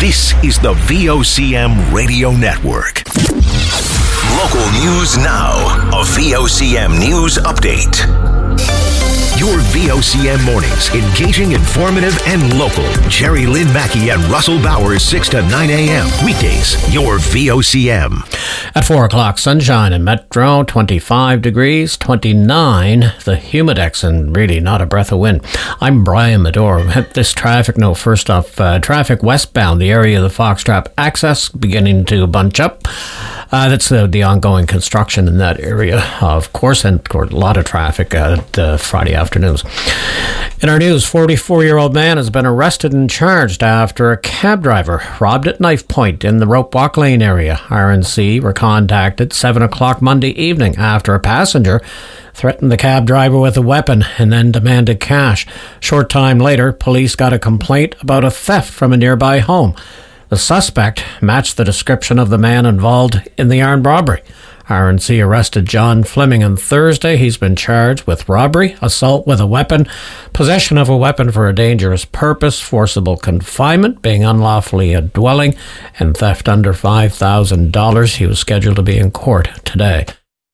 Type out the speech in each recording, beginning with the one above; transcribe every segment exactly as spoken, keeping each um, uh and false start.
This is the V O C M Radio Network. Local news now. A V O C M News Update. Your V O C M mornings, engaging, informative, and local. Jerry Lynn Mackey and Russell Bowers, six to nine a.m. Weekdays, your V O C M. At four o'clock, sunshine in Metro, twenty-five degrees, twenty-nine, the humidex, and really not a breath of wind. I'm Brian Medore. This traffic note, first off, uh, traffic westbound, the area of the Foxtrap access beginning to bunch up. Uh, that's uh, the ongoing construction in that area, uh, of course, and a lot of traffic at uh, Friday afternoons. In our news, forty-four-year-old man has been arrested and charged after a cab driver robbed at knife point in the Rope Walk Lane area. R N C were contacted seven o'clock Monday evening after a passenger threatened the cab driver with a weapon and then demanded cash. Short time later, police got a complaint about a theft from a nearby home. The suspect matched the description of the man involved in the armed robbery. R N C arrested John Fleming on Thursday. He's been charged with robbery, assault with a weapon, possession of a weapon for a dangerous purpose, forcible confinement, being unlawfully a dwelling, and theft under five thousand dollars. He was scheduled to be in court today.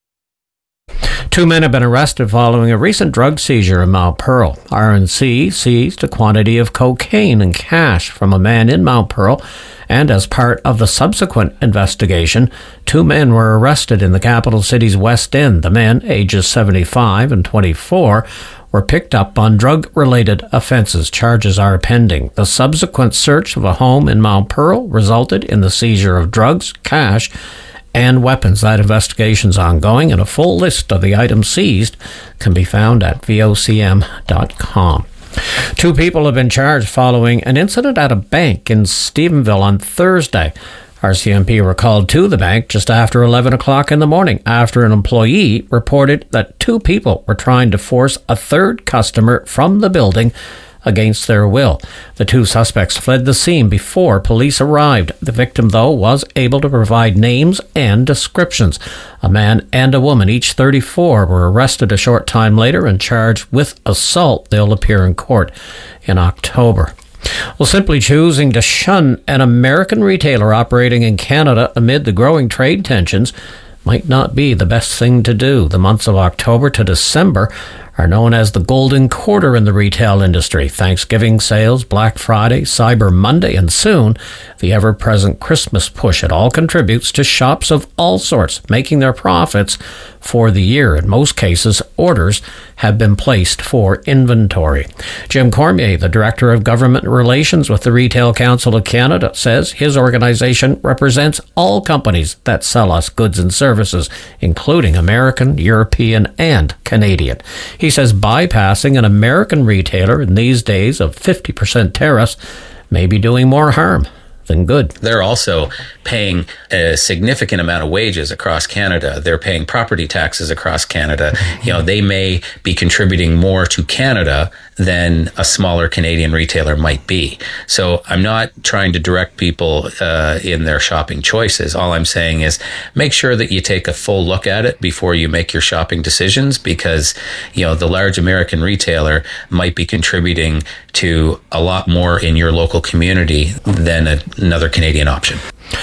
Two men have been arrested following a recent drug seizure in Mount Pearl. R N C seized a quantity of cocaine and cash from a man in Mount Pearl, and as part of the subsequent investigation, two men were arrested in the capital city's West End. The men, ages seventy-five and twenty-four, were picked up on drug-related offences. Charges are pending. The subsequent search of a home in Mount Pearl resulted in the seizure of drugs, cash, and weapons. That investigation's ongoing, and a full list of the items seized can be found at V O C M dot com. Two people have been charged following an incident at a bank in Stephenville on Thursday. R C M P were called to the bank just after eleven o'clock in the morning after an employee reported that two people were trying to force a third customer from the building against their will. The two suspects fled the scene before police arrived. The victim, though, was able to provide names and descriptions. A man and a woman, each thirty-four, were arrested a short time later and charged with assault. They'll appear in court in October. Well, simply choosing to shun an American retailer operating in Canada amid the growing trade tensions might not be the best thing to do. The months of October to December are known as the golden quarter in the retail industry. Thanksgiving sales, Black Friday, Cyber Monday, and soon the ever-present Christmas push. It all contributes to shops of all sorts making their profits for the year. In most cases, orders have been placed for inventory. Jim Cormier, the Director of Government Relations with the Retail Council of Canada, says his organization represents all companies that sell us goods and services, including American, European, and Canadian. He says bypassing an American retailer in these days of fifty percent tariffs may be doing more harm than good. They're also paying a significant amount of wages across Canada. They're paying property taxes across Canada. You know, they may be contributing more to Canada than a smaller Canadian retailer might be. So I'm not trying to direct people uh, in their shopping choices. All I'm saying is make sure that you take a full look at it before you make your shopping decisions, because, you know, the large American retailer might be contributing to a lot more in your local community than a, another Canadian option.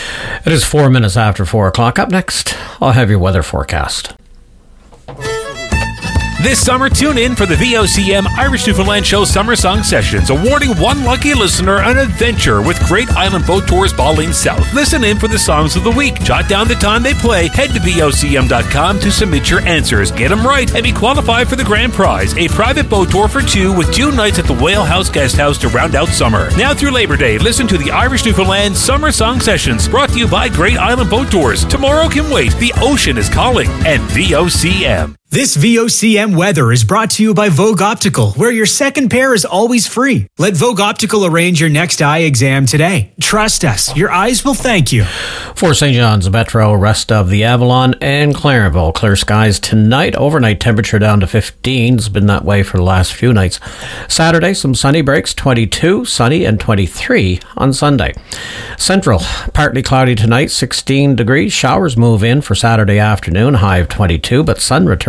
It is four minutes after four o'clock. Up next, I'll have your weather forecast. This summer, tune in for the V O C M Irish Newfoundland Show Summer Song Sessions, awarding one lucky listener an adventure with Great Island Boat Tours Baldwin South. Listen in for the songs of the week. Jot down the time they play. Head to V O C M dot com to submit your answers. Get them right and be qualified for the grand prize, a private boat tour for two with two nights at the Whale House Guest House to round out summer. Now through Labor Day, listen to the Irish Newfoundland Summer Song Sessions, brought to you by Great Island Boat Tours. Tomorrow can wait. The ocean is calling. And V O C M. This V O C M weather is brought to you by Vogue Optical, where your second pair is always free. Let Vogue Optical arrange your next eye exam today. Trust us, your eyes will thank you. For Saint John's Metro, rest of the Avalon and Clarenville. Clear skies tonight. Overnight temperature down to fifteen. It's been that way for the last few nights. Saturday, some sunny breaks, twenty-two, sunny, and twenty-three on Sunday. Central, partly cloudy tonight, sixteen degrees. Showers move in for Saturday afternoon, high of twenty-two, but sun returns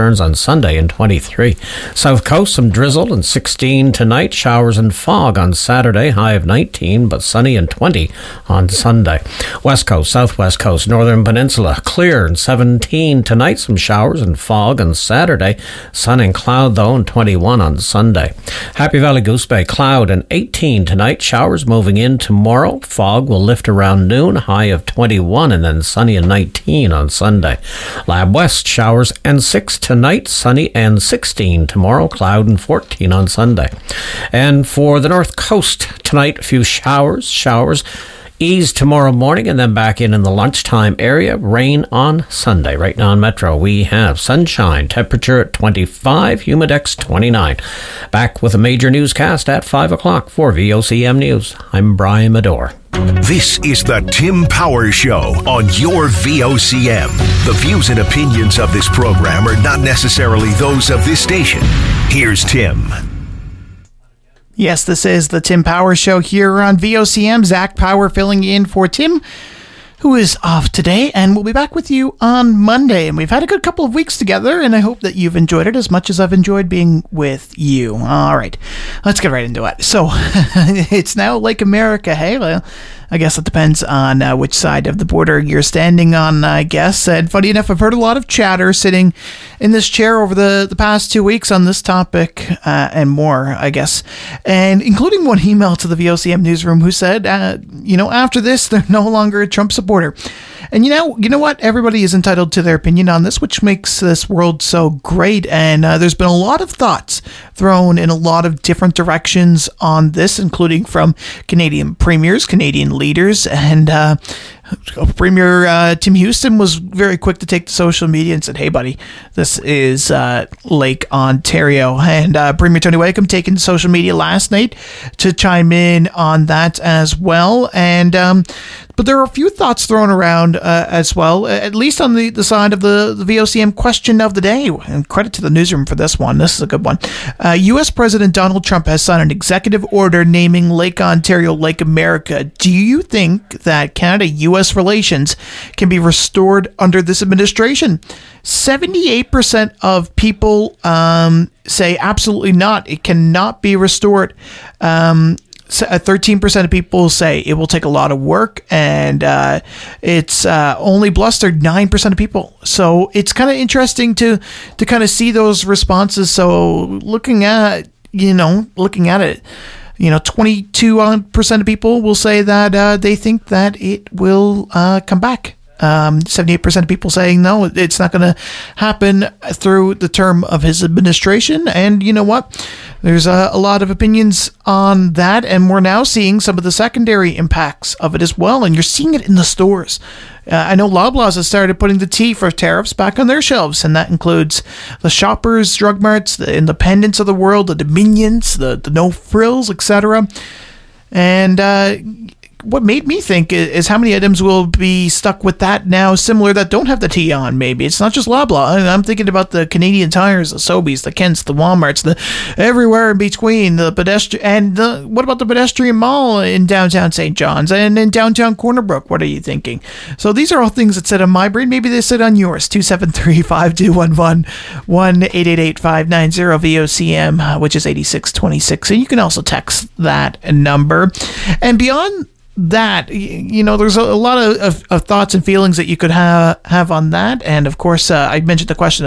returns on Sunday in twenty-three. South Coast, some drizzle and sixteen tonight. Showers and fog on Saturday, high of nineteen, but sunny and twenty on Sunday. West Coast, Southwest Coast, Northern Peninsula, clear and seventeen tonight. Some showers and fog on Saturday. Sun and cloud, though, and twenty-one on Sunday. Happy Valley, Goose Bay, cloud and eighteen tonight. Showers moving in tomorrow. Fog will lift around noon, high of twenty-one, and then sunny and nineteen on Sunday. Lab West, showers and six tonight, sunny and sixteen tomorrow, cloud and fourteen on Sunday. And for the North Coast, tonight, a few showers, showers. Ease tomorrow morning and then back in in the lunchtime area. Rain on Sunday. Right now in Metro, we have sunshine. Temperature at twenty-five, Humidex twenty-nine. Back with a major newscast at five o'clock for V O C M News. I'm Brian Medore. This is the Tim Power Show on your V O C M. The views and opinions of this program are not necessarily those of this station. Here's Tim. Yes, this is the Tim Power Show here on V O C M. Zach Power filling in for Tim, who is off today, and we'll be back with you on Monday. And we've had a good couple of weeks together, and I hope that you've enjoyed it as much as I've enjoyed being with you. All right, let's get right into it. So, it's now Lake America, hey? Well, I guess it depends on uh, which side of the border you're standing on, I guess. And funny enough, I've heard a lot of chatter sitting in this chair over the, the past two weeks on this topic uh, and more, I guess. And including one email to the V O C M newsroom who said, uh, you know, after this, they're no longer a Trump supporter. And you know, you know what? Everybody is entitled to their opinion on this, which makes this world so great. And uh, there's been a lot of thoughts thrown in a lot of different directions on this, including from Canadian premiers, Canadian leaders, and uh, Premier uh, Tim Houston was very quick to take to social media and said, hey, buddy, this is uh, Lake Ontario. And uh, Premier Tony Wakeham taking to social media last night to chime in on that as well. And um, but there are a few thoughts thrown around uh, as well, at least on the, the side of the, the V O C M question of the day. And credit to the newsroom for this one. This is a good one. Uh, U S President Donald Trump has signed an executive order naming Lake Ontario Lake America. Do you think that Canada-U S relations can be restored under this administration? seventy-eight percent of people um, say absolutely not. It cannot be restored. Um, thirteen percent of people say it will take a lot of work, and uh, it's uh, only blustered nine percent of people. So it's kind of interesting to to kind of see those responses. So looking at, you know, looking at it, you know, twenty-two percent of people will say that uh, they think that it will uh, come back. Um, seventy-eight percent of people saying no, it's not going to happen through the term of his administration. And you know what? There's a, a lot of opinions on that, and we're now seeing some of the secondary impacts of it as well, and you're seeing it in the stores. Uh, I know Loblaws has started putting the tea for tariffs back on their shelves, and that includes the Shoppers, Drug Marts, the Independents of the world, the Dominions, the, the No Frills, et cetera. And uh, what made me think is how many items will be stuck with that now, similar, that don't have the T on, maybe. It's not just Loblaw. I'm thinking about the Canadian Tires, the Sobeys, the Kents, the Walmarts, the everywhere in between, the pedestrian, and the, what about the pedestrian mall in downtown Saint John's and in downtown Corner Brook? What are you thinking? So these are all things that sit on my brain. Maybe they sit on yours. two seven three, five two one one, one eight eight eight, five nine zero V O C M, which is eighty-six twenty-six. And you can also text that number. And beyond that, you know, there's a, a lot of, of, of thoughts and feelings that you could have have on that. And of course, uh, I mentioned the question